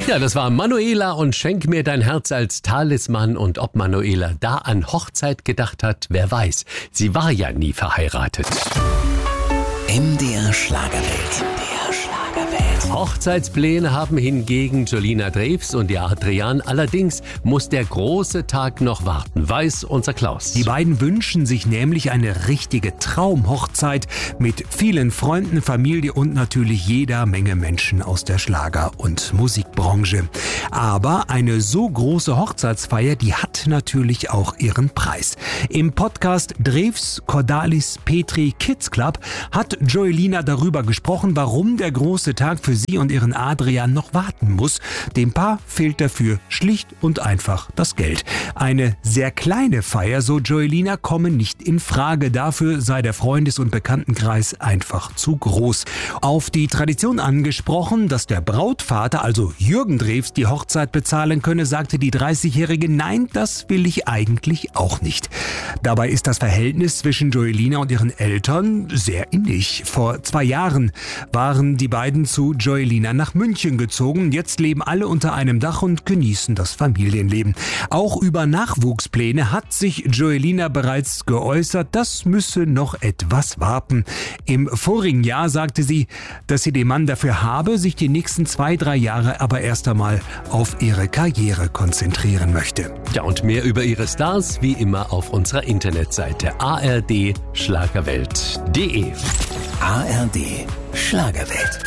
Ja, das war Manuela und Schenk mir dein Herz als Talisman. Und ob Manuela da an Hochzeit gedacht hat, wer weiß. Sie war ja nie verheiratet. MDR Schlagerwelt. Hochzeitspläne haben hingegen Jolina Drews und die Adrian. Allerdings muss der große Tag noch warten, weiß unser Klaus. Die beiden wünschen sich nämlich eine richtige Traumhochzeit mit vielen Freunden, Familie und natürlich jeder Menge Menschen aus der Schlager- und Musikbranche. Aber eine so große Hochzeitsfeier, die hat natürlich auch ihren Preis. Im Podcast Drews, Cordalis, Petri, Kids Club hat Jolina darüber gesprochen, warum der große Tag für sie und ihren Adrian noch warten muss. Dem Paar fehlt dafür schlicht und einfach das Geld. Eine sehr kleine Feier, so Jolina, komme nicht in Frage. Dafür sei der Freundes- und Bekanntenkreis einfach zu groß. Auf die Tradition angesprochen, dass der Brautvater, also Jürgen Drews, die Hochzeit bezahlen könne, sagte die 30-Jährige, nein, das will ich eigentlich auch nicht. Dabei ist das Verhältnis zwischen Jolina und ihren Eltern sehr innig. Vor 2 Jahren waren die beiden zu Jolina nach München gezogen. Jetzt leben alle unter einem Dach und genießen das Familienleben. Auch über Nachwuchspläne hat sich Jolina bereits geäußert. Das müsse noch etwas warten. Im vorigen Jahr sagte sie, dass sie den Mann dafür habe, sich die nächsten 2-3 Jahre aber erst einmal auf ihre Karriere konzentrieren möchte. Ja, und mehr über ihre Stars wie immer auf unserer Internetseite ardschlagerwelt.de. ARD Schlagerwelt.